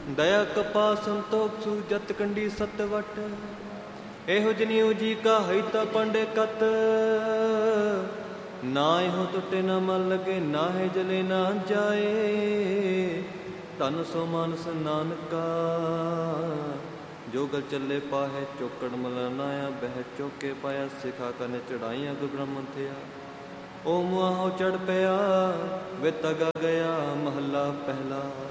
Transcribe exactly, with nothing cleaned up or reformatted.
ਦਇਆ ਕਪਾ ਸੰਤੋਖ ਸੂ ਜਤ ਕੰਡੀ ਸਤ ਵਟ। ਇਹੋ ਜਨਿਉ ਜੀ ਕਾ ਹਿਤਾ ਪੰਡੇ ਕਤ। ਨਾ ਇਹੋ ਟੁੱਟੇ ਨਾ ਮਨ ਲਗੇ, ਨਾ ਹੈ ਜਲੇ ਨਾ ਜਾਏ। ਧਨ ਸੋ ਮਾਨਸ ਨਾਨਕਾ, ਜੋ ਗਲ ਚੱਲੇ ਪਾਹੈ ਚੌਕੜ ਮਲਨਾਇਆ। ਬਹਿ ਚੌਕੇ ਪਾਇਆ ਸਿਖਾ ਕਨ ਚੜਾਈਆਂ, ਗੁਰ ਬ੍ਰਹਮ ਥਿਆ। ਓ ਮੁਆਹੋ ਚੜ ਪਿਆ ਵੇ ਤਗਾ ਗਿਆ, ਮਹੱਲਾ ਪਹਿਲਾ।